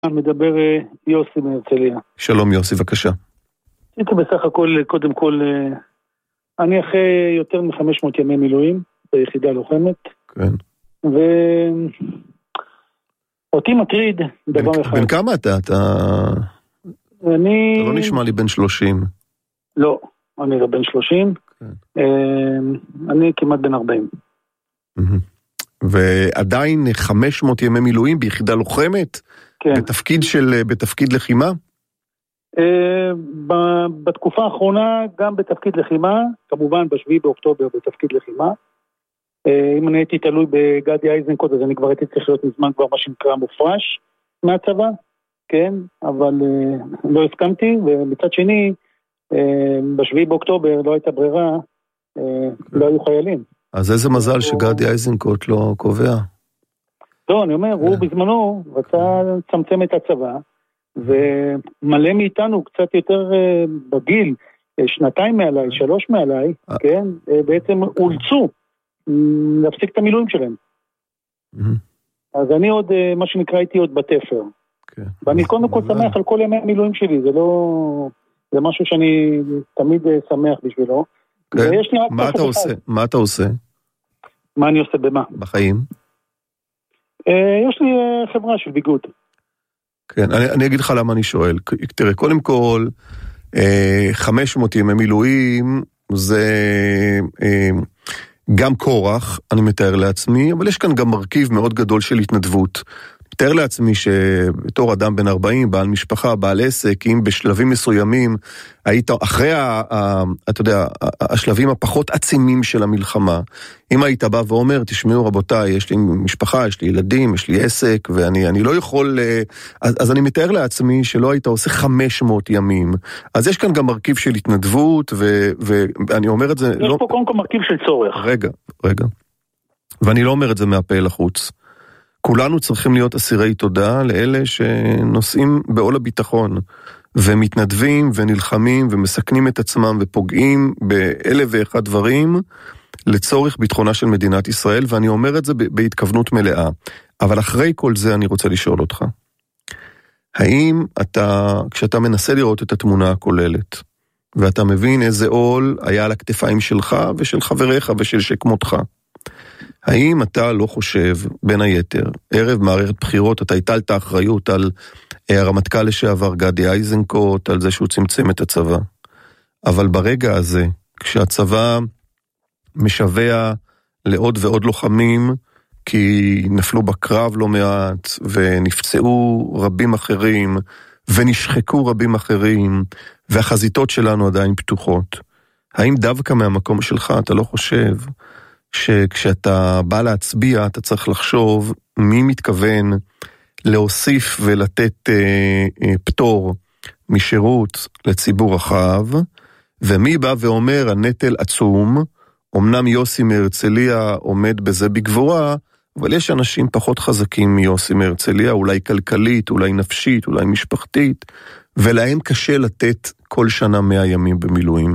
מדבר יוסי מהרצליה. שלום יוסי, בבקשה. הייתי בסך הכל, קודם כל, אני אחרי יותר מ-500 ימי מילואים, ביחידה לוחמת. כן. ואותי מטריד דבר אחד. בן כמה אתה? אתה לא נשמע לי בן 30. לא, אני לא בן 30. כן. אני כמעט בן 40. ועדיין 500 ימי מילואים ביחידה לוחמת? כן. בתפקיד לחימה? בתקופה האחרונה גם בתפקיד לחימה, כמובן ב7 באוקטובר בתפקיד לחימה. אם אני הייתי תלוי בגדי איזנקוט, אז אני כבר הייתי צריך להיות מזמן כבר מה שנקרא מופרש מהצבא, כן, אבל לא הסכמתי, ומצד שני, ב7 באוקטובר לא הייתה ברירה, לא היו חיילים. אז איזה מזל שגדי איזנקוט לא קובע? לא, אני אומר, הוא בזמנו רצה לצמצם את הצבא, ומלא מאיתנו קצת יותר בגיל, 2 מעליי, 3 מעליי, כן, בעצם אולצו להפסיק את המילואים שלהם. אז אני עוד, מה שנקרא, הייתי עוד בתפר. ואני קודם כל שמח על כל ימי המילואים שלי, זה לא, זה משהו שאני תמיד שמח בשבילו. מה אתה עושה? מה אני עושה במה? בחיים? יש לי חברה של ביגוד. כן, אני אגיד לך למה אני שואל. תראה, קודם כל, 500 ימי מילואים זה גם כורח, אני מתאר לעצמי, אבל יש כאן גם מרכיב מאוד גדול של התנדבות. מתאר לעצמי שבתור אדם בן 40, בעל משפחה, בעל עסק, אם בשלבים מסוימים היית אחרי, אתה יודע, השלבים הפחות עצימים של המלחמה, אם היית בא ואומר, תשמעו רבותיי, יש לי משפחה, יש לי ילדים, יש לי עסק, ואני לא יכול, אז אני מתאר לעצמי שלא היית עושה 500 ימים. אז יש כאן גם מרכיב של התנדבות, ואני אומר את זה... יש פה קודם כל מרכיב של צורך. רגע. ואני לא אומר את זה מהפה לחוץ. כולנו צריכים להיות אסירי תודה לאלה שנושאים בעול הביטחון, ומתנדבים ונלחמים ומסכנים את עצמם ופוגעים באלף ואחד דברים לצורך ביטחונה של מדינת ישראל, ואני אומר את זה בהתכוונות מלאה. אבל אחרי כל זה אני רוצה לשאול אותך, האם כשאתה מנסה לראות את התמונה הכוללת, ואתה מבין איזה עול היה על הכתפיים שלך ושל חבריך ושל שכמותך, האם אתה לא חושב, בין היתר, ערב מערכת בחירות, אתה הטלת אחריות על הרמטכ"ל לשעבר גדי איזנקוט, על זה שהוא צמצם את הצבא. אבל ברגע הזה, כשהצבא משווה לעוד ועוד לוחמים, כי נפלו בקרב לא מעט, ונפצעו רבים אחרים, ונשחקו רבים אחרים, והחזיתות שלנו עדיין פתוחות. האם דווקא מהמקום שלך אתה לא חושב שכשאתה בא להצביע, אתה צריך לחשוב מי מתכוון להוסיף ולתת פטור משירות לציבור רחב, ומי בא ואומר, הנטל עצום, אמנם יוסי מהרצליה עומד בזה בגבורה, אבל יש אנשים פחות חזקים מיוסי מהרצליה, אולי כלכלית, אולי נפשית, אולי משפחתית, ולהם קשה לתת כל שנה 100 ימים במילואים.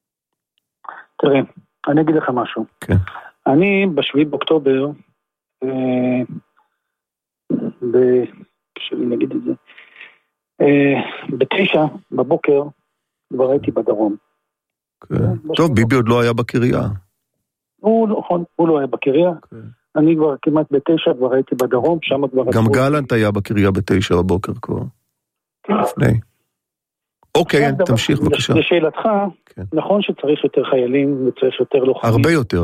תראה, אני אגיד לך משהו. כן. אני ב7 באוקטובר, נגיד את זה, ב9 בבוקר כבר הייתי בדרום. כן. טוב, ביבי עוד לא היה בקריה. הוא לא היה בקריה. אני כבר כמעט ב9 כבר הייתי בדרום, שם כבר... גם גלנט היה בקריה ב9 בבוקר כבר. לפני. אוקיי, תמשיך בבקשה. לשאלתך, נכון שצריך יותר חיילים וצריך יותר לוחמים. הרבה יותר.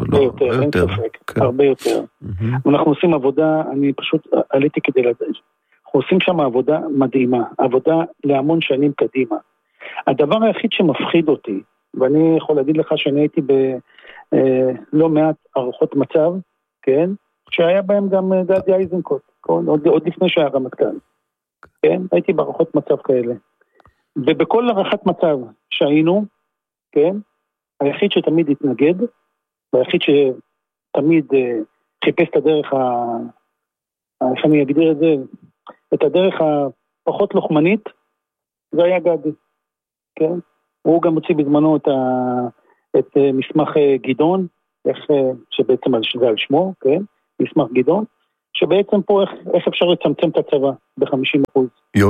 הרבה יותר. אנחנו עושים עבודה, אני פשוט עליתי כדי לדעת. אנחנו עושים שם עבודה מדהימה, עבודה להמון שנים קדימה. הדבר היחיד שמפחיד אותי, ואני יכול להגיד לך שאני הייתי בלא מעט ערכות מצב, כן? שהיה בהם גם גדי איזנקוט, עוד לפני שהיה רמטכ"ל. כן? הייתי בערכות מצב כאלה. ובכל ערכת מצב שהיינו, כן, היחיד שתמיד התנגד, והיחיד שתמיד חיפש את הדרך, איך אני אגדיר את זה, את הדרך הפחות לוחמנית, זה היה גדי, כן? הוא גם הוציא בזמנו את מסמך גדעון, שבעצם זה על שמו, כן? מסמך גדעון, שבעצם פה איך אפשר לצמצם את הצבא ב-50%.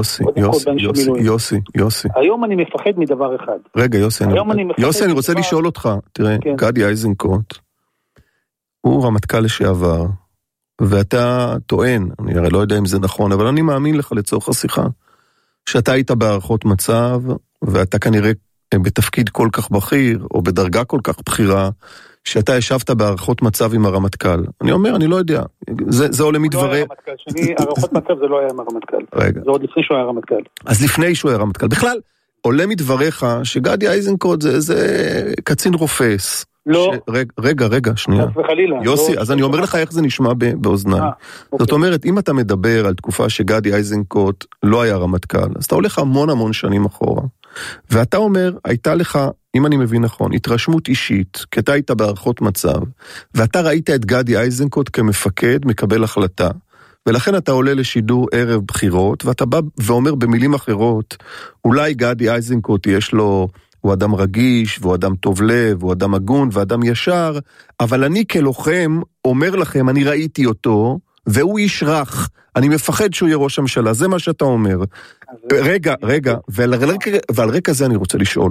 יוסי. היום אני מפחד מדבר אחד. רגע, יוסי, אני רוצה לשאול אותך, תראה, גדי איזנקוט, הוא רמטכ"ל לשעבר, ואתה טוען, אני הרי לא יודע אם זה נכון, אבל אני מאמין לך לצורך השיחה, שאתה היית בהערכות מצב, ואתה כנראה בתפקיד כל כך בכיר, או בדרגה כל כך בכירה, שאתה ישבת בהערכות מצב עם הרמטכ"ל. אני אומר, אני לא יודע. זה עולה מדברי... הערכות מצב זה לא היה עם הרמטכ"ל. רגע. זה עוד לפני שהוא היה רמטכ"ל. אז לפני שהוא היה רמטכ"ל. בכלל, עולה מדבריך שגדי איזנקוט זה קצין רופס. לא. רגע, שנייה. יוסי, אז אני אומר לך איך זה נשמע באוזניים. זאת אומרת, אם אתה מדבר על תקופה שגדי איזנקוט לא היה רמטכ"ל, אז אתה הולך המון שנים אחורה. ואתה אומר, הייתה לך, אם אני מבין נכון, התרשמות אישית, כי אתה היית בהערכות מצב, ואתה ראית את גדי איזנקוט כמפקד, מקבל החלטה, ולכן אתה עולה לשידור ערב בחירות, ואתה בא ואומר במילים אחרות, אולי גדי איזנקוט יש לו, הוא אדם רגיש, והוא אדם טוב לב, הוא אדם הגון, ואדם ישר, אבל אני כלוחם אומר לכם, אני ראיתי אותו, והוא איש רך, אני מפחד שהוא יהיה ראש הממשלה, זה מה שאתה אומר. רגע, ועל רקע זה אני רוצה לשאול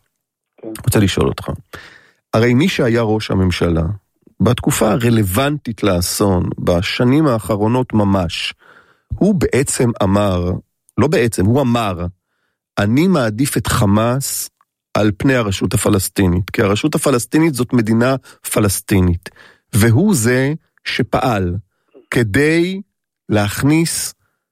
אותך. הרי מי שהיה ראש הממשלה, בתקופה הרלוונטית לאסון, בשנים האחרונות ממש, הוא בעצם אמר, הוא אמר, אני מעדיף את חמאס על פני הרשות הפלסטינית, כי הרשות הפלסטינית זאת מדינה פלסטינית, והוא זה שפעל כדי להכניס,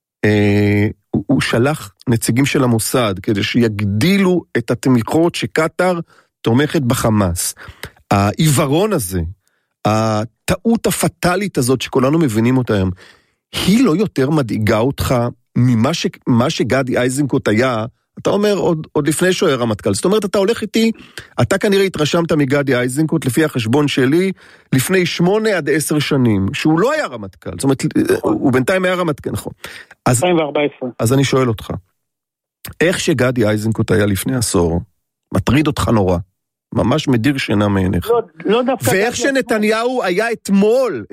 הוא שלח נציגים של המוסד, כדי שיגדילו את התמיכות שקטר תומכת בחמאס. העיוורון הזה, הטעות הפטלית הזאת שכולנו מבינים אותה היום, היא לא יותר מדאיגה אותך ממה שגדי איזנקוט היה, אתה אומר עוד לפני שהוא היה רמטכ"ל, זאת אומרת אתה הולך איתי, אתה כנראה התרשמת מגדי איזנקוט לפי החשבון שלי, לפני 8 עד 10 שנים, שהוא לא היה רמטכ"ל, זאת אומרת, הוא בינתיים היה רמטכ"ל, נכון. 2014. אז אני שואל אותך, איך שגדי איזנקוט היה לפני עשור, מטריד אותך נורא, ממש מדיר שינה מעיניך. לא דווקא. ואיך שנתניהו היה אתמול.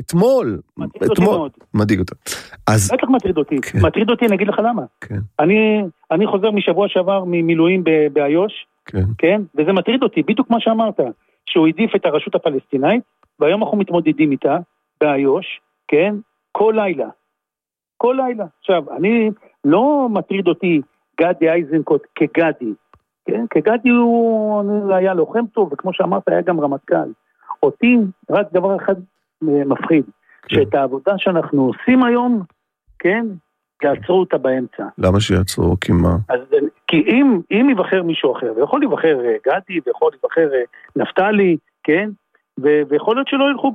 מדאיג אותה. בטח מטריד אותי. מטריד אותי, אני אגיד לך למה. אני חוזר משבוע שעבר ממילואים באיו"ש, כן? וזה מטריד אותי, בדיוק מה שאמרת, שהוא העדיף את הרשות הפלסטינאית, והיום אנחנו מתמודדים איתה באיו"ש, כן? כל לילה. עכשיו, אני לא מטריד אותי גדי איזנקוט כגדי, כן? כגדי הוא היה לוחם טוב, וכמו שאמרת, היה גם רמטכ"ל. אותי רק דבר אחד מפחיד, שאת העבודה שאנחנו עושים היום, כן? יעצרו אותה באמצע. למה שיעצרו? כי מה? כי אם יבחר מישהו אחר, ויכול להיבחר גדי, ויכול להיבחר נפתלי, כן? ויכול להיות שלא ילכו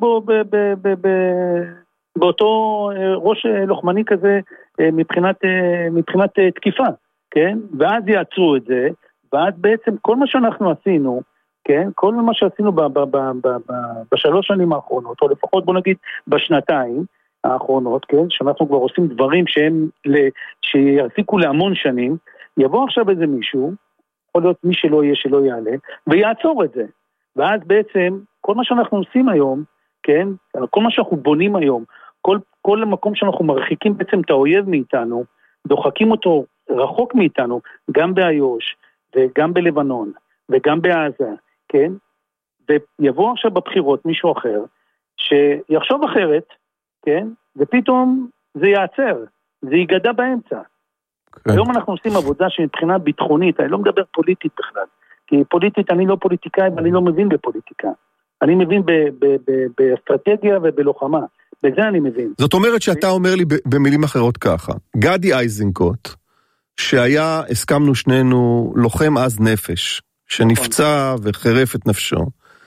באותו ראש לוחמני כזה, מבחינת תקיפה, כן? ואז יעצרו את זה, ואז בעצם כל מה שאנחנו עשינו, כן? כל מה שעשינו בשלוש שנים האחרונות, או לפחות בוא נגיד בשנתיים האחרונות, כן? שאנחנו כבר עושים דברים שיחזיקו להמון שנים, יבוא עכשיו איזה מישהו, יכול להיות מי שלא יהיה שלא יעלה, ויעצור את זה. ואז בעצם כל מה שאנחנו עושים היום, כן? כל מה שאנחנו בונים היום, כל מקום שאנחנו מרחיקים בעצם את האויב מאיתנו, דוחקים אותו רחוק מאיתנו, גם באיו"ש, וגם בלבנון, וגם בעזה, כן? ויבוא עכשיו בבחירות מישהו אחר, שיחשוב אחרת, כן? ופתאום זה יעצר, זה ייגדע באמצע. Okay. היום אנחנו עושים עבודה שמבחינה ביטחונית, אני לא מדבר פוליטית בכלל, כי פוליטית אני לא פוליטיקאי, ואני לא מבין בפוליטיקה. אני מבין באסטרטגיה ובלוחמה, בזה אני מבין. זאת אומרת שאתה אומר לי במילים אחרות ככה, גדי איזנקוט, שהיה, הסכמנו שנינו, לוחם אז נפש, שנפצע וחרף את נפשו,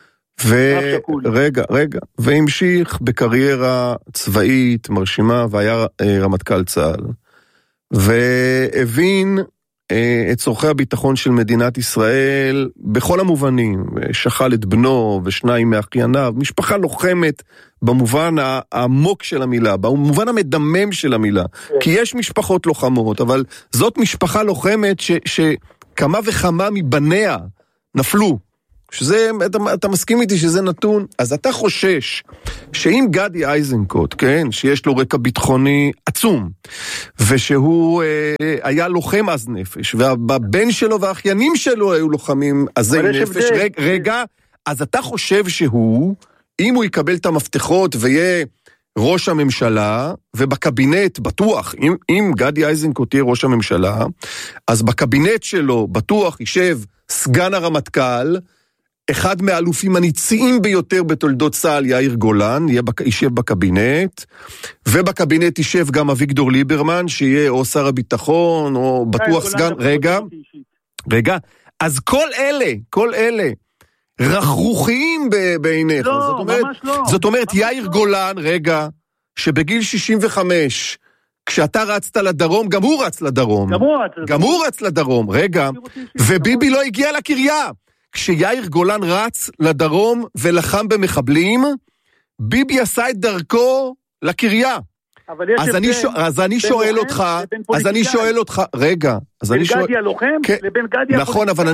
רגע, והמשיך בקריירה צבאית מרשימה, והיה רמטכ"ל צה"ל, והבין את צורכי הביטחון של מדינת ישראל בכל המובנים, שחל את בנו ושניים מאחייניו, משפחה לוחמת במובן העמוק של המילה, במובן המדמם של המילה, כי יש משפחות לוחמות, אבל זאת משפחה לוחמת שכמה וכמה מבניה נפלו, שזה, אתה מסכים איתי שזה נתון, אז אתה חושש שאם גדי איזנקוט, כן, שיש לו רקע ביטחוני עצום, ושהוא היה לוחם עז נפש, והבן שלו והאחיינים שלו היו לוחמים עזי נפש, רגע, אז אתה חושב שהוא, אם הוא יקבל את המפתחות ויהיה ראש הממשלה, ובקבינט בטוח, אם גדי איזנקוט יהיה ראש הממשלה, אז בקבינט שלו בטוח יישב סגן הרמטכ"ל, אחד מהאלופים הניציים ביותר בתולדות צה"ל, יאיר גולן, יישב בקבינט, ובקבינט יישב גם אביגדור ליברמן, שיהיה או שר הביטחון, או בטוח סגן, רגע, אז כל אלה, רכרוכיים בעיניך, זאת אומרת, יאיר גולן, רגע, שבגיל 65, כשאתה רצת לדרום, גם הוא רץ לדרום, רגע, וביבי לא הגיע לקריה, כשיאיר גולן רץ לדרום ולחם במחבלים, ביבי עשה את דרכו לקריה. אז אני שואל אותך, רגע, בין גדי הלוחם לבין גדי הפוליטיקאי. נכון, אבל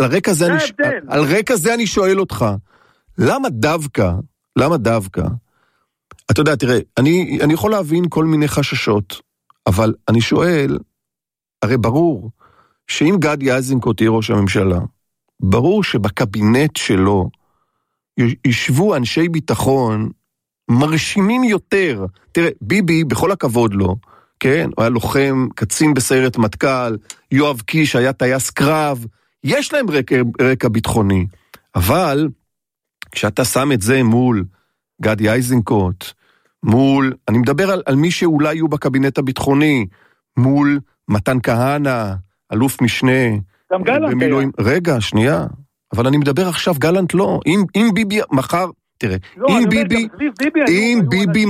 על רקע זה אני שואל אותך, למה דווקא, אתה יודע, תראה, אני יכול להבין כל מיני חששות, אבל אני שואל, הרי ברור, שאם גדי איזנקוט תהיה ראש הממשלה, ברור שבקבינט שלו ישבו אנשי ביטחון מרשימים יותר. תראה, ביבי, בכל הכבוד לו, כן, הוא היה לוחם, קצין בסיירת מטכ"ל, יואב קיש היה טייס קרב, יש להם רקע ביטחוני, אבל כשאתה שם את זה מול גדי איזנקוט, אני מדבר על מי שאולי יהיו בקבינט הביטחוני, מול מתן כהנא, אלוף משנה, גם גלנט. רגע, שנייה, אבל אני מדבר עכשיו, גלנט לא, אם ביבי מחר, תראה, אם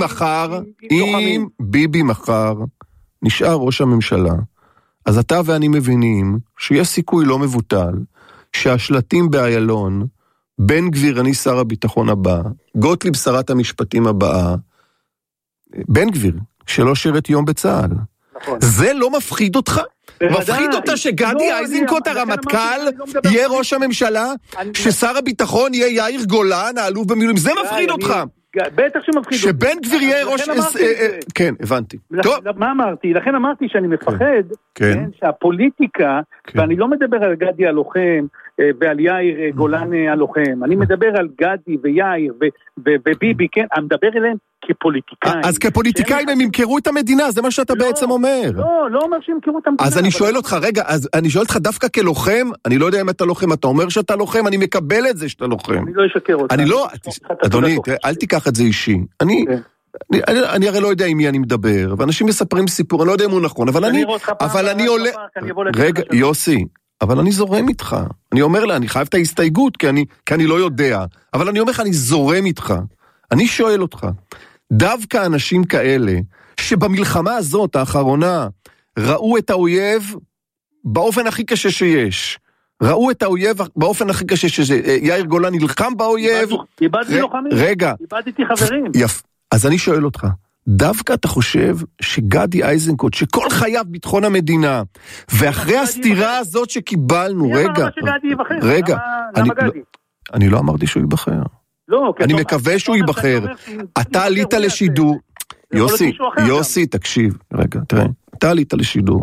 ביבי מחר נשאר ראש הממשלה, אז אתה ואני מבינים שיש סיכוי לא מבוטל, שהשלטים באיילון, בן גביר אני שר הביטחון הבא, גוטליב שרת המשפטים הבאה, בן גביר, שלא שירת יום בצה"ל. זה לא מפחיד אותך? מפחיד אותה שגדי איזנקוט הרמטכ"ל יהיה ראש הממשלה, ששר הביטחון יהיה יאיר גולן, האלוף במילואים, זה מפחיד אותך? בטח שמפחיד אותך. שבן גביר יהיה ראש... כן, הבנתי. מה אמרתי? לכן אמרתי שאני מפחד שהפוליטיקה, ואני לא מדבר על גדי הלוחם ועל יאיר גולן הלוחם, אני מדבר על גדי ויאיר וביבי, כן, אני מדבר אליהם כפוליטיקאים. אז כפוליטיקאים הם ימכרו את המדינה, זה מה שאתה בעצם אומר. לא אומר שימכרו את המדינה. אז אני שואל אותך, רגע, אז אני שואל אותך דווקא כלוחם, אני לא יודע אם אתה לוחם, אתה אומר שאתה לוחם, אני מקבל את זה שאתה לוחם. אני לא אשקר אותך. אדוני, אל תיקח את זה אישי. אני הרי לא יודע עם מי אני מדבר, ואנשים מספרים סיפור, אני לא יודע אם הוא נכון, אבל אני עולה... רגע, יוסי, אבל אני זורם איתך. אני אומר לה, אני חייב את ההסתייגות, כי אני לא יודע. אבל אני אומר לך, אני זורם איתך. אני שואל אותך, דווקא אנשים כאלה, שבמלחמה הזאת, האחרונה, ראו את האויב באופן הכי קשה שיש. ראו את האויב באופן הכי קשה שיש. יאיר גולן נלחם באויב. איבדתי לוחמים. רגע. איבדתי חברים. אז אני שואל אותך, דווקא אתה חושב שגדי איזנקוט, שכל חייו ביטחון המדינה, ואחרי הסתירה הזאת שקיבלנו, רגע, אני לא אמרתי שהוא ייבחר. אני מקווה שהוא ייבחר. אתה עלית לשידור. יוסי, תקשיב. רגע, תראה. אתה עלית לשידור.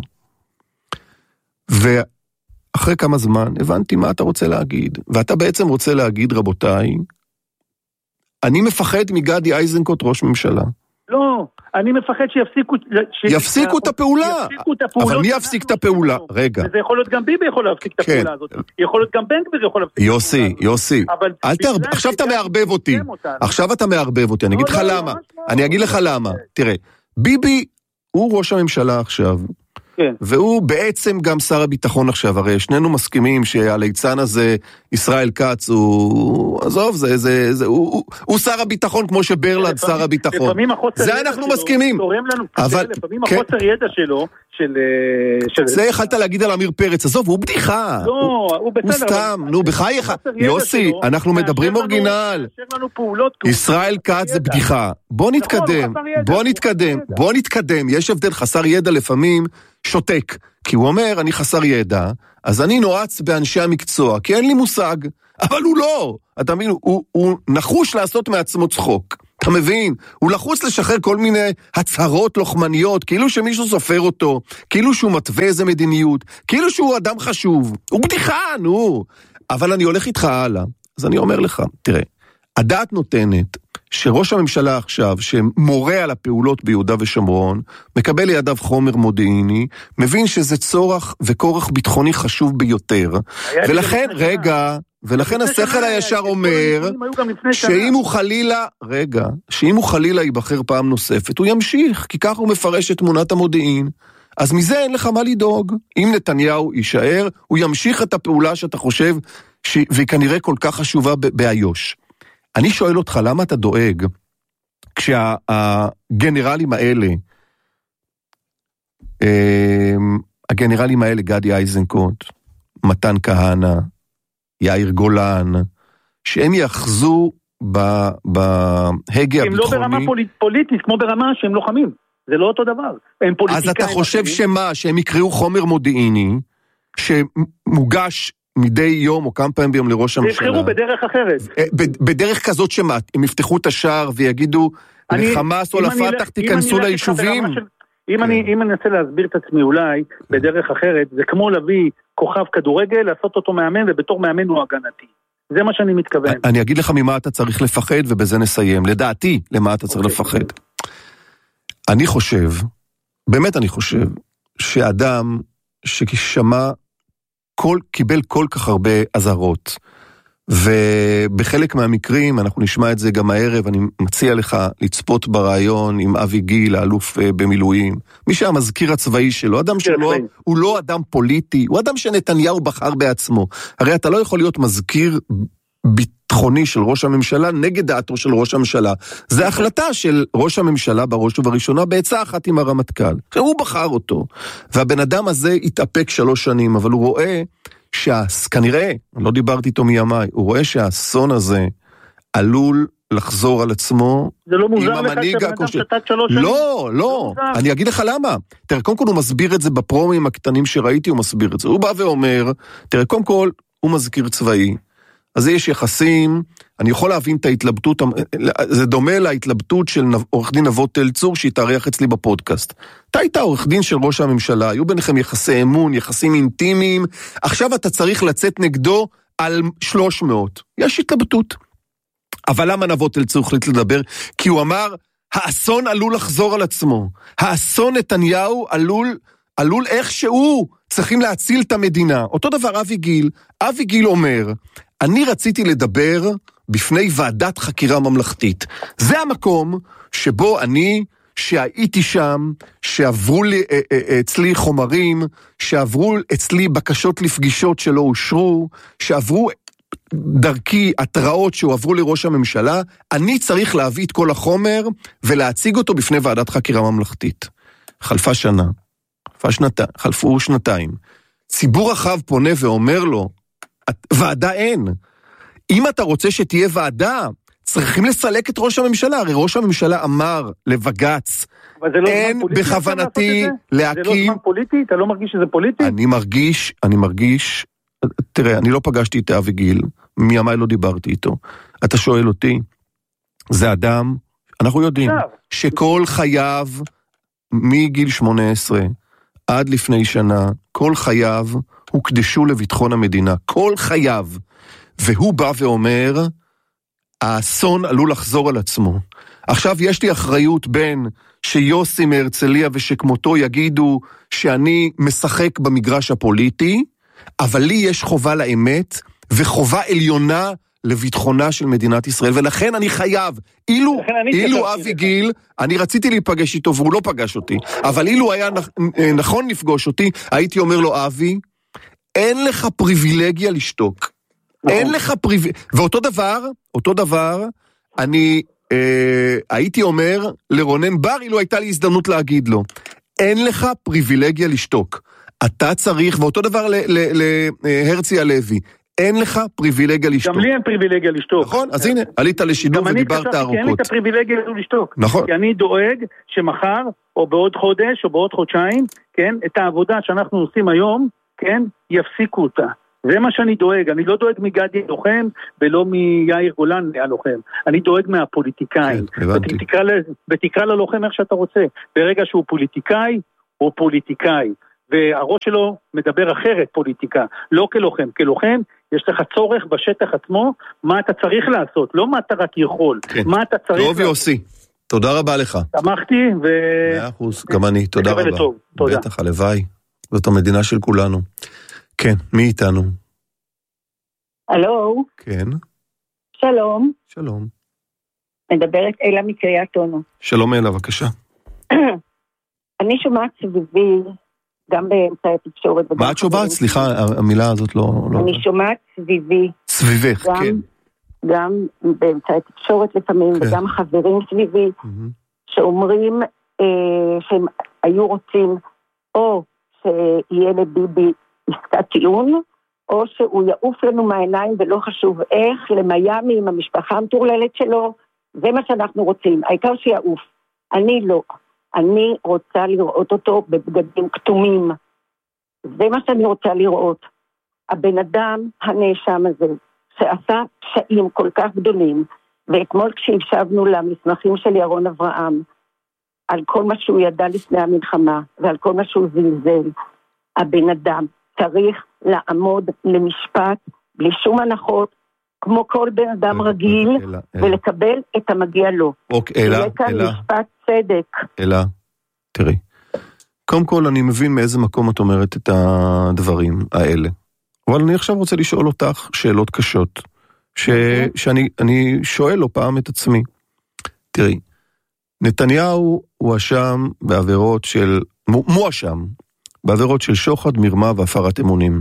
ואחרי כמה זמן הבנתי מה אתה רוצה להגיד. ואתה בעצם רוצה להגיד, רבותיי, אני מפחד מגדי איזנקוט ראש ממשלה. לא, אני מפחד יפסיקו את הפעולה. אבל מי יפסיק את הפעולה? רגע. וזה יכול להיות גם ביבי יכול להפסיק את הפעולה הזאת. יכול להיות גם בן גביר יכול להפסיק את הפעולה הזאת. יוסי, עכשיו אתה מערבב אותי. אני אגיד לך למה. אני אגיד לך למה. תראה, ביבי הוא ראש הממשלה עכשיו. והוא בעצם גם שר הביטחון עכשיו, הרי שנינו מסכימים שהליצן הזה, ישראל כץ, עזוב, הוא שר הביטחון כמו שברלד שר הביטחון. זה אנחנו מסכימים. לפעמים החוסר ידע שלו, זה יכלת להגיד על אמיר פרץ, עזוב, הוא בדיחה. לא, הוא בסדר. הוא סתם, בחייך. יוסי, אנחנו מדברים אורגינל. ישראל כץ זה בדיחה. בוא נתקדם. יש הבדל, חסר ידע לפעמים שותק. כי הוא אומר, אני חסר ידע, אז אני נועץ באנשי המקצוע, כי אין לי מושג. אבל הוא לא, אתה מבין, הוא נחוש לעשות מעצמו צחוק. אתה מבין? הוא לחוץ לשחרר כל מיני הצהרות לוחמניות, כאילו שמישהו סופר אותו, כאילו שהוא מתווה איזה מדיניות, כאילו שהוא אדם חשוב. הוא בדיחה, נו. אבל אני הולך איתך הלאה. אז אני אומר לך, תראה, הדעת נותנת שראש הממשלה עכשיו, שמורה על הפעולות ביהודה ושומרון, מקבל לידיו חומר מודיעיני, מבין שזה צורך וכורח ביטחוני חשוב ביותר, ולכן, רגע, ולכן השכל הישר אומר, שאם הוא חלילה ייבחר פעם נוספת, הוא ימשיך, כי כך הוא מפרש את תמונת המודיעין. אז מזה אין לך מה לדאוג. אם נתניהו יישאר, הוא ימשיך את הפעולה שאתה חושב, והיא כנראה כל כך חשובה באיו"ש. אני שואל אותך, למה אתה דואג, כשהגנרלים האלה, גדי איזנקוט, מתן כהנא, יאיר גולן, שהם יאחזו בהגה הביטחוני. הם לא ברמה פוליטית, כמו ברמה שהם לוחמים. זה לא אותו דבר. אז אתה חושב שהם יקראו חומר מודיעיני, שמוגש מדי יום או כמה פעמים ביום לראש הממשלה. יבחרו בדרך אחרת. בדרך כזאת שמה, הם יפתחו את השער ויגידו, לחמאס או לפתח תיכנסו ליישובים. אם אני אנסה להסביר את עצמי אולי בדרך אחרת, זה כמו להביא כוכב כדורגל, לעשות אותו מאמן, ובתור מאמן הוא הגנתי. זה מה שאני מתכוון. אני אגיד לך ממה אתה צריך לפחד, ובזה נסיים. לדעתי, למה אתה צריך לפחד. אני חושב, באמת אני חושב, שאדם ששמע, קיבל כל כך הרבה עזרות, ובחלק מהמקרים, אנחנו נשמע את זה גם הערב, אני מציע לך לצפות ברעיון עם אבי גיל, האלוף במילואים, מי שהמזכיר הצבאי שלו, אדם שלו, הוא לא אדם פוליטי, הוא אדם שנתניהו בחר בעצמו. הרי אתה לא יכול להיות מזכיר ביטחוני של ראש הממשלה נגד דעתו של ראש הממשלה. זה החלטה של ראש הממשלה בראש ובראשונה בעצה אחת עם הרמטכ"ל. הוא בחר אותו, והבן אדם הזה התאפק 3 שנים, אבל הוא רואה כנראה, לא דיברתי איתו מימיי, הוא רואה שהאסון הזה עלול לחזור על עצמו. זה לא מוזר לך שבן אדם שתת 3 שנים? לא, אני אגיד לך למה. תראה, קודם כל הוא מסביר את זה בפרומים הקטנים שראיתי, הוא מסביר את זה. הוא בא ואומר, תראה, קודם כל הוא מזכיר צבאי, אז יש יחסים, אני יכול להבין את ההתלבטות, זה דומה להתלבטות של עורך דין נבות תל צור שהתארח אצלי בפודקאסט. אתה היית עורך דין של ראש הממשלה, היו ביניכם יחסי אמון, יחסים אינטימיים, עכשיו אתה צריך לצאת נגדו על 300. יש התלבטות. אבל למה נבות תל צור החליט לדבר? כי הוא אמר, האסון עלול לחזור על עצמו. האסון נתניהו עלול איכשהו, צריכים להציל את המדינה. אותו דבר אבי גיל אומר, אני רציתי לדבר בפני ועדת חקירה ממלכתית. זה המקום שבו שהייתי שם, שעברו לי אצלי חומרים, שעברו אצלי בקשות לפגישות שלא אושרו, שעברו דרכי התראות שהועברו לראש הממשלה, אני צריך להביא את כל החומר ולהציג אותו בפני ועדת חקירה ממלכתית. חלפו שנתיים. ציבור רחב פונה ואומר לו, ועדה אין. אם אתה רוצה שתהיה ועדה, צריכים לסלק את ראש הממשלה. הרי ראש הממשלה אמר לבג"ץ, אין בכוונתי להקים... זה לא זמן פוליטי? אתה לא מרגיש שזה פוליטי? אני מרגיש... תראה, אני לא פגשתי את אבי גיל, מימיי לא דיברתי איתו. אתה שואל אותי, זה אדם, אנחנו יודעים, שכל חייו, מגיל 18, עד לפני שנה, כל חייו הוקדשו לביטחון המדינה, כל חייו. והוא בא ואומר, האסון עלול לחזור על עצמו. עכשיו יש לי אחריות בין שיוסי מהרצליה ושכמותו יגידו שאני משחק במגרש הפוליטי, אבל לי יש חובה לאמת וחובה עליונה לביטחונה של מדינת ישראל, ולכן אני חייב, אילו אבי גיל, אני רציתי להיפגש איתו והוא לא פגש אותי, אבל אילו היה נכון לפגוש אותי, הייתי אומר לו, אבי, אין לך פריבילגיה לשתוק. אין לך ואותו דבר, אני הייתי אומר לרונן בר, אילו הייתה לי הזדמנות להגיד לו, אין לך פריבילגיה לשתוק. אתה צריך, ואותו דבר להרצי הלוי, אין לך פריבילגיה לשתוק. גם לי אין פריבילגיה לשתוק. נכון, אז הנה, עלית לשידור ודיברת ארוכות. כי אין לי את הפריבילגיה לשתוק. נכון. כי אני דואג שמחר, או בעוד חודש, או בעוד חודשיים, כן, את העבודה שאנחנו עושים היום, כן, יפסיקו אותה. זה מה שאני דואג. אני לא דואג מגדי הלוחם, ולא מיאיר גולן הלוחם. אני דואג מהפוליטיקאים. כן, הבנתי. ותקרא ללוחם איך שאתה רוצה. ברגע שהוא פוליטיקאי, הוא פוליטיקאי. והראש שלו מדבר אחרת פוליטיקה, לא כלוחם. כלוחם יש לך צורך בשטח עצמו, מה אתה צריך לעשות, לא מה אתה רק יכול, כן. מה אתה צריך לעשות. טוב יוסי, תודה רבה לך. שמחתי 100%, גם אני, תודה רבה. טוב, תודה. בטח, הלוואי, זאת המדינה של כולנו. כן, מי איתנו? הלו. כן. שלום. שלום. מדברת אלה מקריית אונו. שלום אלה, בבקשה. אני שומעת סביבי, גם באמצעי התקשורת. מה את שומעת? סליחה, המילה הזאת לא... אני שומעת סביבי. סביבך, כן. גם באמצעי התקשורת לפעמים, וגם חברים סביבי, שאומרים שהם היו רוצים או שיהיה לביבי עסקת טיעון, או שהוא יעוף לנו מהעיניים ולא חשוב איך, למיימי עם המשפחה המטורללת שלו, זה מה שאנחנו רוצים, העיקר שיעוף. אני לא. אני רוצה לראות אותו בבגדים כתומים. זה מה שאני רוצה לראות. הבן אדם הנאשם הזה, שעשה פשעים כל כך גדולים, ואתמול כשהקשבנו למסמכים של ירון אברהם, על כל מה שהוא ידע לפני המלחמה, ועל כל מה שהוא זלזל, הבן אדם צריך לעמוד למשפט, בלי שום הנחות, כמו כל בן אדם רגיל, ולקבל את המגיע לו. יהיה כאן משפט צדק. אלה, תראי. קודם כל אני מבין מאיזה מקום את אומרת את הדברים האלה. אבל אני עכשיו רוצה לשאול אותך שאלות קשות, שאני שואל לו פעם את עצמי. תראי, נתניהו הואשם בעבירות של, מואשם, בעבירות של שוחד, מרמה והפרת אמונים.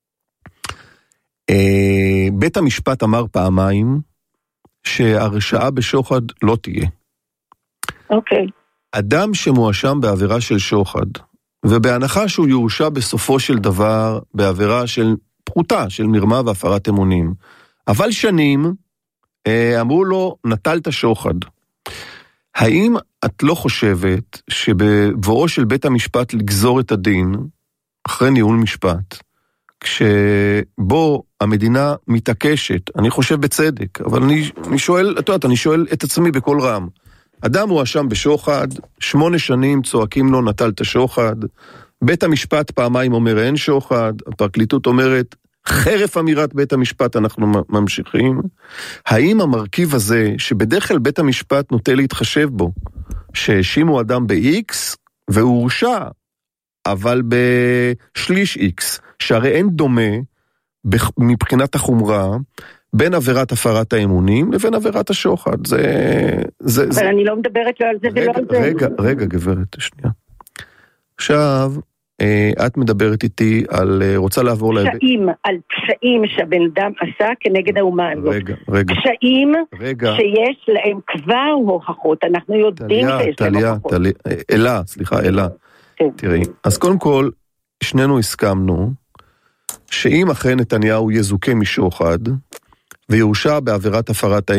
בית המשפט אמר פעמיים שהרשעה בשוחד לא תהיה. אוקיי. אדם שמואשם בעבירה של שוחד, ובהנחה שהוא יורשע בסופו של דבר בעבירה של פרוטה, של מרמה והפרת אמונים, אבל שנים אמרו לו, נטלת שוחד. האם את לא חושבת שבבואו של בית המשפט לגזור את הדין, אחרי ניהול משפט, כשבו המדינה מתעקשת, אני חושב בצדק, אבל אני שואל, את יודעת, אני שואל את עצמי בכל רם, אדם הואשם בשוחד, 8 שנים צועקים לו נטלת שוחד, בית המשפט פעמיים אומר אין שוחד, הפרקליטות אומרת חרף אמירת בית המשפט אנחנו ממשיכים. האם המרכיב הזה שבדרך כלל בית המשפט נוטה להתחשב בו, שהאשימו אדם ב-X והוא הורשע, אבל בשליש X, שהרי אין דומה מבחינת החומרה בין עבירת הפרת האמונים לבין עבירת השוחד. אבל אני לא מדברת לא על זה ולא על זה. רגע, גברת, שנייה. עכשיו, את מדברת איתי על, רוצה לעבור על פשעים שהבן אדם עשה כנגד האומה הזאת. רגע. פשעים שיש להם כבר הוכחות, אנחנו יודעים שיש להם הוכחות. אלה. תראי, אז קודם כל, שנינו הסכמנו, שאם אכן נתניהו יזוכה משוחד, ויורשע בעבירת הפרת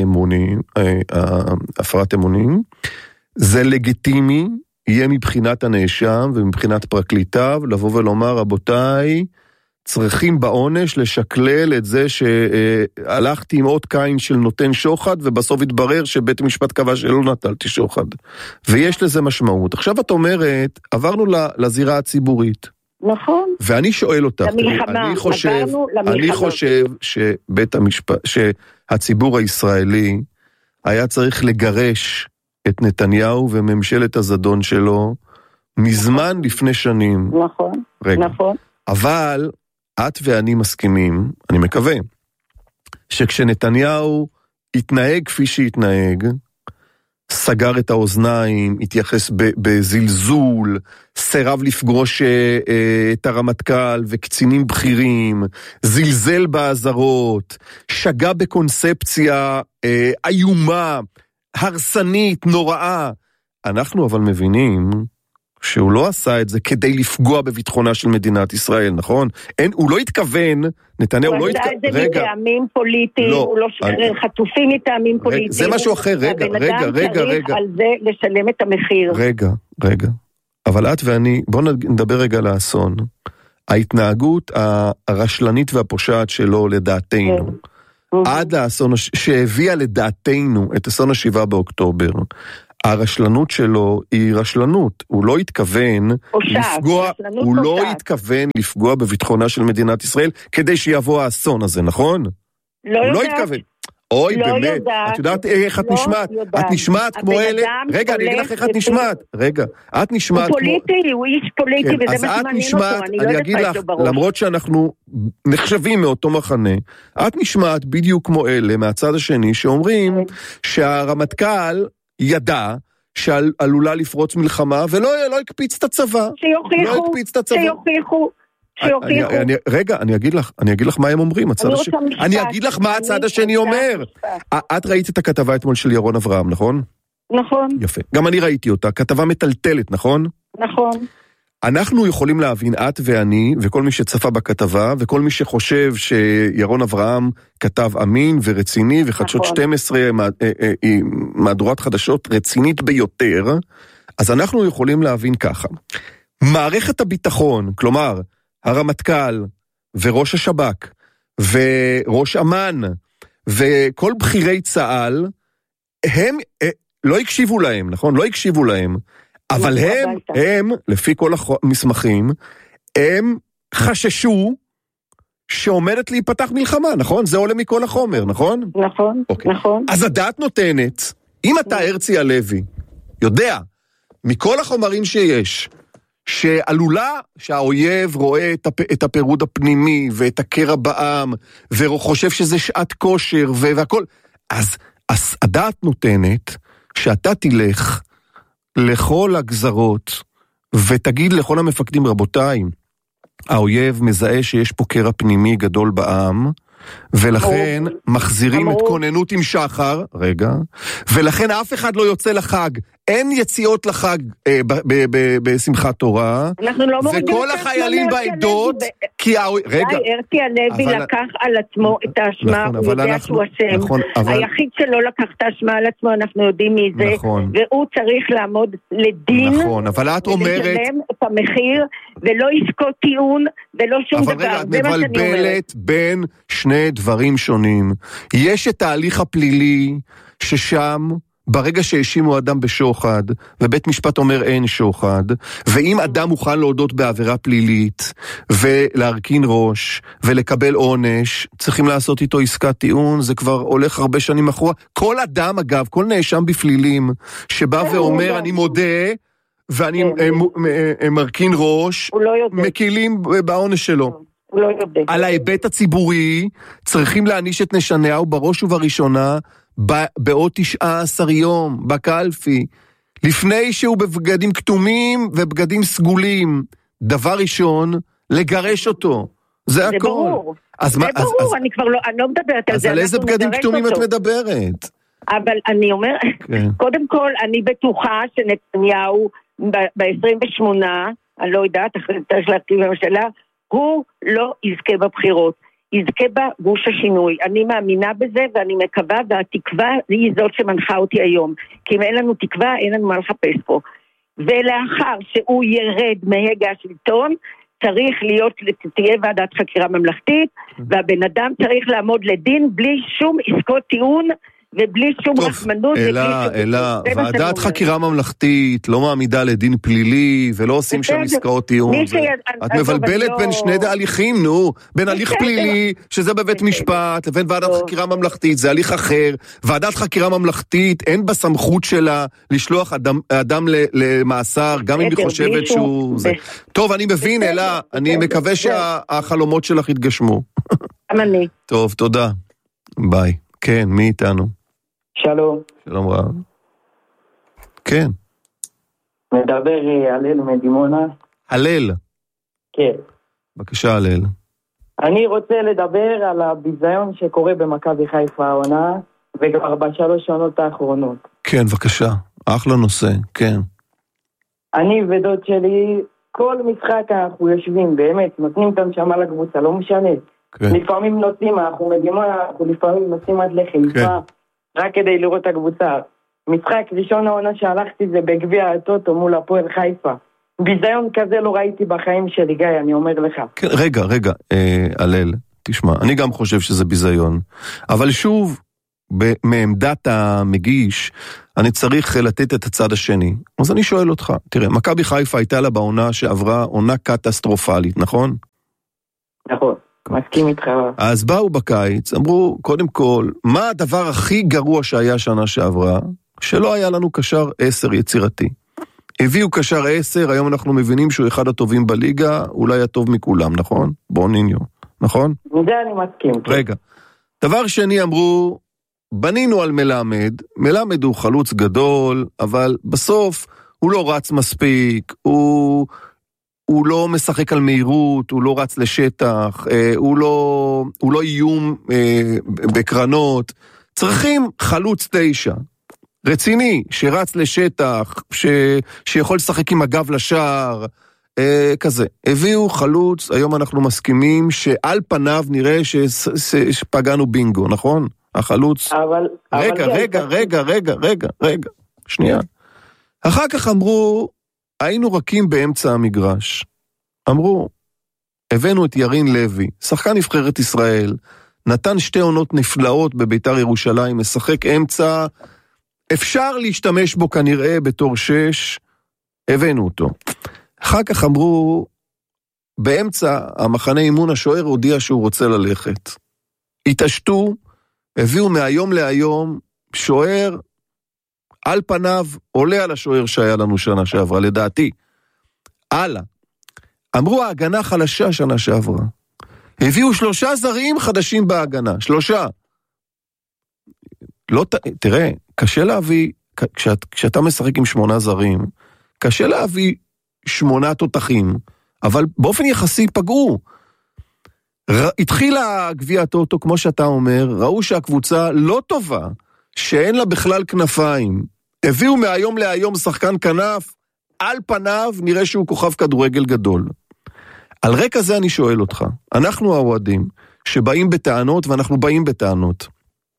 אמונים, זה לגיטימי, יהיה מבחינת הנאשם ומבחינת פרקליטיו, לבוא ולומר, רבותיי, צריכים בעונש לשקלל את זה שהלכתי עם עוד קין של נותן שוחד, ובסוף התברר שבית המשפט קבע שלא נטלתי שוחד. ויש לזה משמעות. עכשיו את אומרת, עברנו לזירה הציבורית. נכון. ואני שואל אותך, אני חושב שבית המשפט, שהציבור הישראלי היה צריך לגרש את נתניהו וממשלת הזדון שלו מזמן לפני שנים. נכון. נכון. אבל את ואני מסכימים, אני מקווה, שכשנתניהו התנהג כפי שהתנהג, סגר את האוזניים, התייחס בזלזול, סירב לפגוש את הרמטכ"ל וקצינים בכירים, זלזל בעזרות, שגה בקונספציה איומה, הרסנית, נוראה. אנחנו אבל מבינים שהוא לא עשה את זה כדי לפגוע בביטחונה של מדינת ישראל, נכון? הוא לא התכוון, נתניהו לא התכוון, הוא עשה את זה מטעמים פוליטיים, הוא לא שחרר חטופים מטעמים פוליטיים. זה משהו אחר, רגע. צריך על זה לשלם את המחיר. רגע. אבל את ואני, בואו נדבר רגע על האסון. ההתנהגות הרשלנית והפושעת שלו לדעתנו, עד האסון שהביאה לדעתנו את אסון 7 באוקטובר, הרשלנות שלו היא רשלנות, הוא לא התכוון לפגוע, לפגוע בביטחונה של מדינת ישראל כדי שיבוא האסון הזה, נכון? לא התכוון. אוי, באמת, את יודעת איך את נשמעת? את נשמעת כמו אלה, רגע, אני אגיד לך איך את נשמעת, את נשמעת כמו... הוא פוליטי, הוא איש פוליטי, וזה מה שמעניין אותו, אני אגיד לך, למרות שאנחנו נחשבים מאותו מחנה, את נשמעת בדיוק כמו אלה מהצד השני, שאומרים שהרמטכ"ל ידע שעלולה לפרוץ מלחמה, ולא הקפיץ את הצבא. שיוכיחו. רגע, אני אגיד לך מה הם אומרים. אני אגיד לך מה הצד השני אומר. את ראית את הכתבה אתמול של ירון אברהם, נכון? נכון. יפה. גם אני ראיתי אותה. כתבה מטלטלת, נכון? נכון. אנחנו יכולים להבין, את ואני, וכל מי שצפה בכתבה, וכל מי שחושב שירון אברהם כתב אמין ורציני, וחדשות 12, מהדורת חדשות רצינית ביותר, אז אנחנו יכולים להבין ככה. מערכת הביטחון, כלומר, הרמטכ"ל וראש השב"כ וראש אמ"ן וכל בכירי צה"ל, הם לא הקשיבו להם, נכון? לא הקשיבו להם. אבל הם, לפי כל המסמכים, הם חששו שעומדת להיפתח מלחמה, נכון? זה עולה מכל החומר, נכון? נכון, נכון. אז הדעת נותנת, אם אתה הרצי הלוי, יודע, מכל החומרים שיש, שעלולה, שהאויב רואה את הפירוד הפנימי, ואת הקרע בעם, וחושב שזה שעת כושר, והכל, אז הדעת נותנת, שאתה תלך, לכל הגזרות, ותגיד לכל המפקדים, רבותיי, האויב מזהה שיש פה קרע פנימי גדול בעם, ולכן מחזירים את כוננות עם שחר, ולכן אף אחד לא יוצא לחג, אין יציאות לחג בשמחת תורה, וכל החיילים בעדות, הרצי הלוי לקח על עצמו את האשמה, הוא יודע שהוא אשם, היחיד שלא לקח את האשמה על עצמו, אנחנו יודעים מי זה, והוא צריך לעמוד לדין, ולשלם את המחיר, ולא יזכות טיעון, ולא שום דבר. אבל רגע, את מבלבלת בין שני דברים שונים. יש את ההליך הפלילי, ששם ברגע שהאשימו אדם בשוחד, ובית משפט אומר אין שוחד, ואם אדם מוכן להודות בעבירה פלילית, ולהרכין ראש, ולקבל עונש, צריכים לעשות איתו עסקת טיעון, זה כבר הולך הרבה שנים אחורה. כל אדם, אגב, כל נאשם בפלילים, שבא ואומר אני מודה, ואני מרכין ראש, מקילים בעונש שלו. על ההיבט הציבורי, צריכים להעניש את נתניהו בראש ובראשונה, בעוד 19 יום, בקלפי, לפני שהוא בבגדים כתומים ובגדים סגולים. דבר ראשון, לגרש אותו. זה הכל. ברור. זה ברור, אני כבר לא מדברת על זה. אז על איזה בגדים כתומים את מדברת? אבל אני אומר, קודם כל, אני בטוחה שנתניהו ב-28, אני לא יודעת, צריך להרכיב בממשלה, הוא לא יזכה בבחירות. יזכה בה גוש השינוי. אני מאמינה בזה ואני מקווה, והתקווה היא זאת שמנחה אותי היום. כי אם אין לנו תקווה, אין לנו מה לחפש פה. ולאחר שהוא ירד מהגה השלטון, תהיה ועדת חקירה ממלכתית, והבן אדם צריך לעמוד לדין בלי שום עסקות טיעון, ובלי שום רחמנות. אלא, ועדת חקירה ממלכתית לא מעמידה לדין פלילי, ולא עושים שם עסקאות טיעון. את מבלבלת בין שני הליכים, בין הליך פלילי, שזה בבית משפט, לבין ועדת חקירה ממלכתית, זה הליך אחר. ועדת חקירה ממלכתית, אין בסמכות שלה לשלוח אדם למאסר, גם אם היא חושבת שהוא... טוב, אני מבין, אלא, אני מקווה שהחלומות שלך יתגשמו. גם אני. טוב, תודה. ביי. כן, מי איתנו? שלום. שלום רב. כן. מדבר הלל מדימונה. הלל. כן. בבקשה הלל. אני רוצה לדבר על הביזיון שקורה במכבי חיפה העונה, וכבר ב3 שנות האחרונות. כן, בבקשה. אחלה נושא, כן. אני ודוד שלי, כל משחק אנחנו יושבים, באמת, נותנים את הנשמה לקבוצה, לא משנה. לפעמים נותנים, אנחנו לפעמים נותנים עד לחיפה, רק כדי לראות את הקבוצה. משחק ראשון העונה שהלכתי זה בגביע הטוטו מול הפועל חיפה. ביזיון כזה לא ראיתי בחיים שלי, גיא, אני אומר לך. כן, רגע, הלל, תשמע, אני גם חושב שזה ביזיון. אבל שוב, מעמדת המגיש, אני צריך לתת את הצד השני. אז אני שואל אותך, תראה, מכבי חיפה הייתה לה בעונה שעברה עונה קטסטרופלית, נכון? נכון, מסכים איתך. אז באו בקיץ, אמרו, קודם כל, מה הדבר הכי גרוע שהיה שנה שעברה? שלא היה לנו קשר 10 יצירתי. הביאו קשר 10, היום אנחנו מבינים שהוא אחד הטובים בליגה, אולי הטוב מכולם, נכון? בוניניו, נכון? זה אני מסכים. רגע. דבר שני אמרו, בנינו על מלמד הוא חלוץ גדול, אבל בסוף הוא לא רץ מספיק, הוא לא משחק על מהירות, הוא לא רץ לשטח, הוא לא איום בקרנות. צריכים חלוץ 9. רציני, שרץ לשטח, שיכול לשחק עם הגב לשער, כזה. הביאו חלוץ, היום אנחנו מסכימים שעל פניו נראה שפגענו בינגו, נכון? החלוץ. רגע, שנייה. אחר כך אמרו, היינו רכים באמצע המגרש. אמרו, הבאנו את ירין לוי, שחקן נבחרת ישראל, נתן 2 עונות נפלאות בביתר ירושלים, משחק אמצע, אפשר להשתמש בו כנראה בתור 6, הבאנו אותו. אחר כך אמרו, באמצע המחנה אימון השוער הודיע שהוא רוצה ללכת. התעשתו, הביאו מהיום להיום, שוער על פניו עולה על השוער שהיה לנו שנה שעברה, לדעתי. הלאה. אמרו ההגנה חלשה שנה שעברה. הביאו 3 זרים חדשים בהגנה, 3. לא, תראה, קשה להביא, כשאתה משחק עם 8 זרים, קשה להביא 8 תותחים, אבל באופן יחסי פגעו. התחילה גביע הטוטו, כמו שאתה אומר, ראו שהקבוצה לא טובה, שאין לה בכלל כנפיים. הביאו מהיום להיום שחקן כנף, על פניו נראה שהוא כוכב כדורגל גדול. על רקע זה אני שואל אותך, אנחנו האוהדים שבאים בטענות, ואנחנו באים בטענות.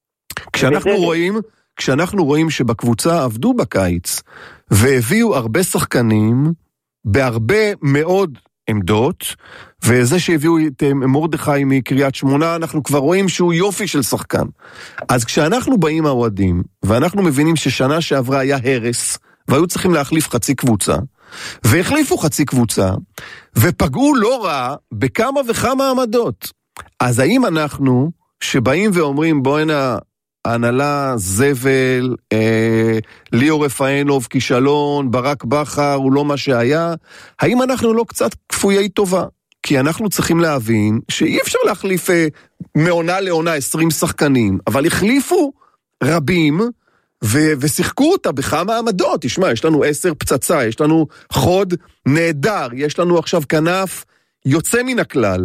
כשאנחנו רואים שבקבוצה עבדו בקיץ, והביאו הרבה שחקנים, בהרבה מאוד עמדות, וזה שהביאו את מורדכי מקריית שמונה, אנחנו כבר רואים שהוא יופי של שחקן. אז כשאנחנו באים האוהדים, ואנחנו מבינים ששנה שעברה היה הרס, והיו צריכים להחליף חצי קבוצה, והחליפו חצי קבוצה, ופגעו לא רע בכמה וכמה עמדות. אז האם אנחנו, שבאים ואומרים, בוא הנה, הנהלה, זבל, ליאור רפאנוב, כישלון, ברק בחר, הוא לא מה שהיה, האם אנחנו לא קצת כפויי טובה? כי אנחנו צריכים להבין שאי אפשר להחליף מעונה לעונה 20 שחקנים, אבל החליפו רבים, ושיחקו אותה בכמה עמדות. תשמע, יש לנו 10 פצצה, יש לנו חוד נהדר, יש לנו עכשיו כנף יוצא מן הכלל,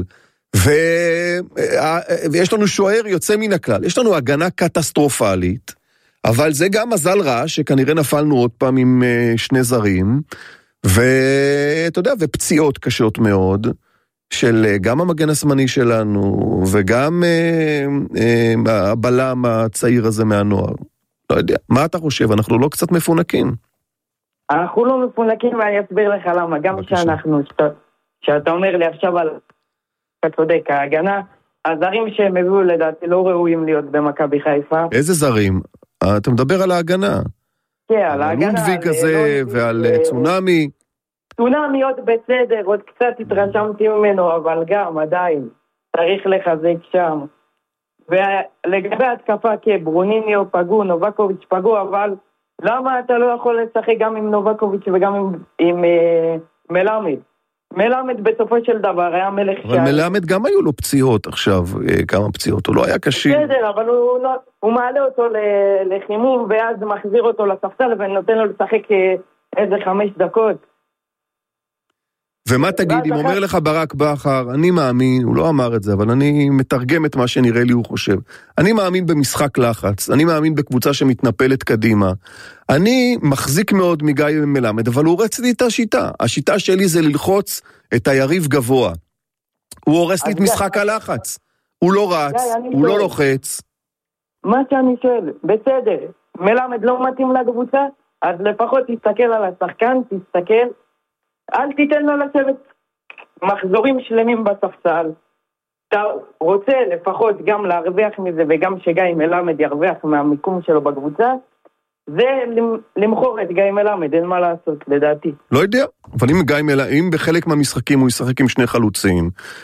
ויש לנו שוער יוצא מן הכלל, יש לנו הגנה קטסטרופלית, אבל זה גם מזל רע, שכנראה נפלנו עוד פעם עם 2 זרים, ואתה יודע, ופציעות קשות מאוד, של גם המגן השמאלי שלנו, וגם הבלם הצעיר הזה מהנוער. לא יודע, מה אתה חושב? אנחנו לא קצת מפונקים? אנחנו לא מפונקים, ואני אסביר לך למה, גם שאנחנו, שאתה אומר לי עכשיו על... אתה צודק, ההגנה, הזרים שהם הביאו לדעתי לא ראויים להיות במכבי חיפה. איזה זרים? אתה מדבר על ההגנה. כן, על ההגנה. על לונדבי כזה ועל צונמי. צונמי עוד בסדר, עוד קצת התרשמתי ממנו, אבל גם עדיין צריך לחזק שם. ולגבי התקפה, כן, ברוניניו פגעו, נובקוביץ' פגעו, אבל למה אתה לא יכול לשחק גם עם נובקוביץ' וגם עם מלמד? מלמד בסופו של דבר היה מלך אבל מלמד גם היו לו פציעות עכשיו, כמה פציעות, הוא לא היה קשה. בסדר, אבל הוא מעלה אותו לחימום, ואז מחזיר אותו לספסל, ונותן לו לשחק איזה 5 דקות. ומה תגיד, אם אומר לך ברק בכר, אני מאמין, הוא לא אמר את זה, אבל אני מתרגם את מה שנראה לי הוא חושב. אני מאמין במשחק לחץ, אני מאמין בקבוצה שמתנפלת קדימה. אני מחזיק מאוד מגיא מלמד, אבל הוא הורס לי את השיטה. השיטה שלי זה ללחוץ את היריב גבוה. הוא הורס לי את משחק הלחץ. הוא לא רץ, הוא לא לוחץ. מה שאני שואל, בסדר, מלמד לא מתאים לקבוצה, אז לפחות תסתכל על השחקן, תסתכל, אל תיתן לו לשבת מחזורים שלמים בספסל. אתה רוצה לפחות גם להרוויח מזה וגם שגיא מלמד ירוויח מהמיקום שלו בקבוצה, זה למחור את גיא מלמד, אין מה לעשות לדעתי. לא יודע, אבל אם בחלק מהמשחקים הוא ישחק עם שני חלוצים,